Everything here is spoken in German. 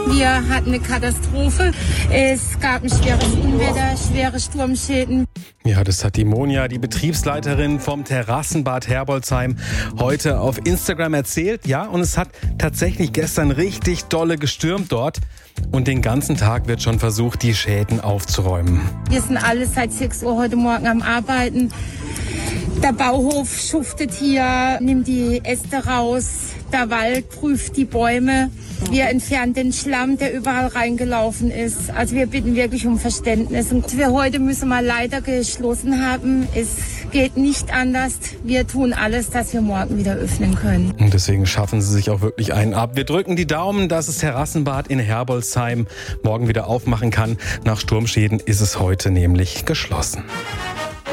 Wir hatten eine Katastrophe. Es gab ein schweres Unwetter, schwere Sturmschäden. Ja, das hat die Monja, die Betriebsleiterin vom Terrassenbad Herbolzheim, heute auf Instagram erzählt. Ja, und es hat tatsächlich gestern richtig dolle gestürmt dort. Und den ganzen Tag wird schon versucht, die Schäden aufzuräumen. Wir sind alle seit 6 Uhr heute Morgen am Arbeiten. Der Bauhof schuftet hier, nimmt die Äste raus. Der Wald prüft die Bäume. Wir entfernen den Schlamm, der überall reingelaufen ist. Also wir bitten wirklich um Verständnis. Und wir heute müssen mal leider geschlossen haben. Es geht nicht anders. Wir tun alles, dass wir morgen wieder öffnen können. Und deswegen schaffen sie sich auch wirklich einen ab. Wir drücken die Daumen, dass das Terrassenbad in Herbolzheim morgen wieder aufmachen kann. Nach Sturmschäden ist es heute nämlich geschlossen.